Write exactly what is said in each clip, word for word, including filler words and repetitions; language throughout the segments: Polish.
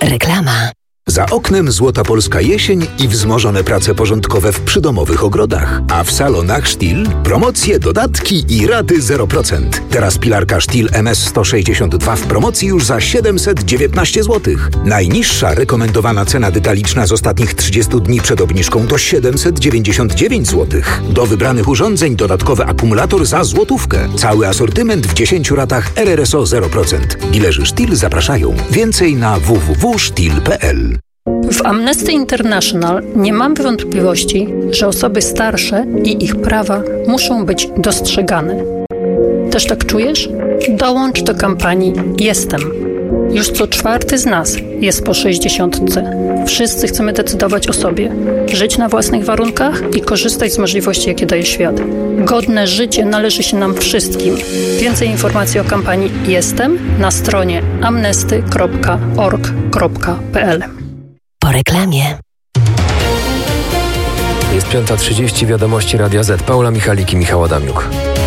Reklama. Za oknem złota polska jesień i wzmożone prace porządkowe w przydomowych ogrodach. A w salonach Stihl promocje, dodatki i raty zero procent. Teraz pilarka Stihl M S sto sześćdziesiąt dwa w promocji już za siedemset dziewiętnaście złotych. Najniższa rekomendowana cena detaliczna z ostatnich trzydziestu dni przed obniżką to siedemset dziewięćdziesiąt dziewięć złotych. Do wybranych urządzeń dodatkowy akumulator za złotówkę. Cały asortyment w dziesięciu ratach R R S O zero procent. Dilerzy Stihl zapraszają. Więcej na w w w kropka stihl kropka p l. W Amnesty International nie mam wątpliwości, że osoby starsze i ich prawa muszą być dostrzegane. Też tak czujesz? Dołącz do kampanii Jestem. Już co czwarty z nas jest po sześćdziesiątce. Wszyscy chcemy decydować o sobie, żyć na własnych warunkach i korzystać z możliwości, jakie daje świat. Godne życie należy się nam wszystkim. Więcej informacji o kampanii Jestem na stronie amnesty kropka org kropka p l. Po reklamie. Jest piąta trzydzieści, wiadomości Radia Z. Paula Michalik i Michał Adamiuk.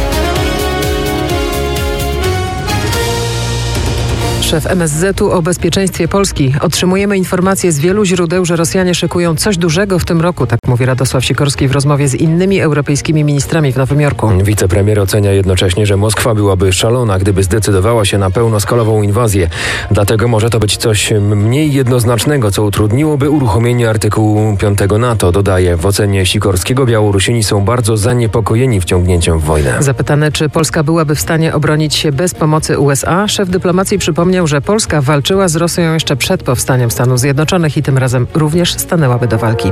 Szef M S Z-u o bezpieczeństwie Polski. Otrzymujemy informacje z wielu źródeł, że Rosjanie szykują coś dużego w tym roku, tak mówi Radosław Sikorski w rozmowie z innymi europejskimi ministrami w Nowym Jorku. Wicepremier ocenia jednocześnie, że Moskwa byłaby szalona, gdyby zdecydowała się na pełnoskalową inwazję. Dlatego może to być coś mniej jednoznacznego, co utrudniłoby uruchomienie artykułu piątego NATO, dodaje. W ocenie Sikorskiego Białorusini są bardzo zaniepokojeni wciągnięciem w wojnę. Zapytany, czy Polska byłaby w stanie obronić się bez pomocy U S A, szef dyplomacji przypomniał, że Polska walczyła z Rosją jeszcze przed powstaniem Stanów Zjednoczonych i tym razem również stanęłaby do walki.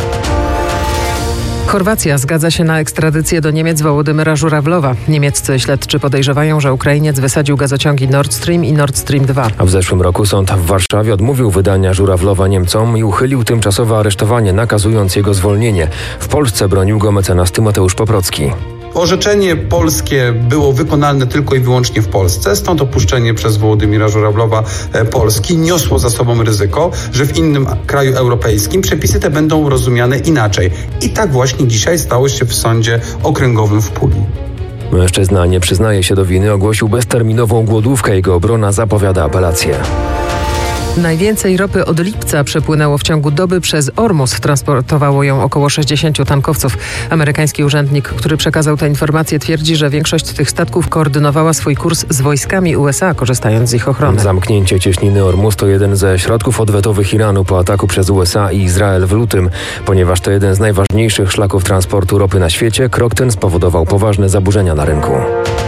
Chorwacja zgadza się na ekstradycję do Niemiec Wołodymyra Żurawlowa. Niemieccy śledczy podejrzewają, że Ukrainiec wysadził gazociągi Nord Stream i Nord Stream dwa. A w zeszłym roku sąd w Warszawie odmówił wydania Żurawlowa Niemcom i uchylił tymczasowe aresztowanie, nakazując jego zwolnienie. W Polsce bronił go mecenas Tymoteusz Poprocki. Orzeczenie polskie było wykonalne tylko i wyłącznie w Polsce, stąd opuszczenie przez Wołodymyra Żurawlowa Polski niosło za sobą ryzyko, że w innym kraju europejskim przepisy te będą rozumiane inaczej. I tak właśnie dzisiaj stało się w sądzie okręgowym w Puli. Mężczyzna nie przyznaje się do winy, ogłosił bezterminową głodówkę. Jego obrona zapowiada apelację. Najwięcej ropy od lipca przepłynęło w ciągu doby przez Ormus. Transportowało ją około sześćdziesięciu tankowców. Amerykański urzędnik, który przekazał tę informację, twierdzi, że większość tych statków koordynowała swój kurs z wojskami U S A, korzystając z ich ochrony. Zamknięcie cieśniny Ormus to jeden ze środków odwetowych Iranu po ataku przez U S A i Izrael w lutym. Ponieważ to jeden z najważniejszych szlaków transportu ropy na świecie, krok ten spowodował poważne zaburzenia na rynku.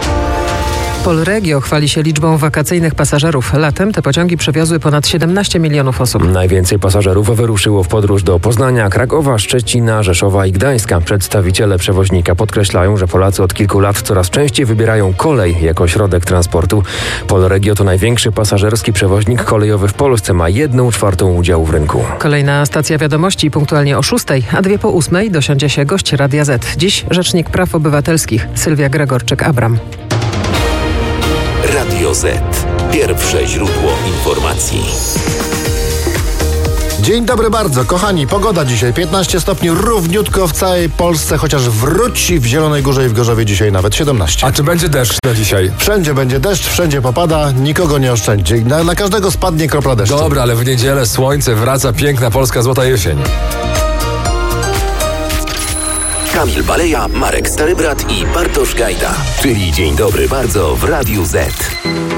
Polregio chwali się liczbą wakacyjnych pasażerów. Latem te pociągi przewiozły ponad siedemnaście milionów osób. Najwięcej pasażerów wyruszyło w podróż do Poznania, Krakowa, Szczecina, Rzeszowa i Gdańska. Przedstawiciele przewoźnika podkreślają, że Polacy od kilku lat coraz częściej wybierają kolej jako środek transportu. Polregio to największy pasażerski przewoźnik kolejowy w Polsce. Ma jedną czwartą udziału w rynku. Kolejna stacja wiadomości punktualnie o szóstej, a dwie po ósmej dosiądzie się gość Radia Z. Dziś Rzecznik Praw Obywatelskich Sylwia Gregorczyk-Abram. Radio Z. Pierwsze źródło informacji. Dzień dobry bardzo, kochani. Pogoda dzisiaj piętnaście stopni, równiutko w całej Polsce, chociaż wróci w Zielonej Górze i w Gorzowie dzisiaj nawet siedemnaście. A czy będzie deszcz na dzisiaj? Wszędzie będzie deszcz, wszędzie popada, nikogo nie oszczędzi. Na, na każdego spadnie kropla deszczu. Dobra, ale w niedzielę słońce, wraca piękna polska złota jesień. Kamil Baleja, Marek Starybrat i Bartosz Gajda. Czyli Dzień dobry bardzo w Radiu Z.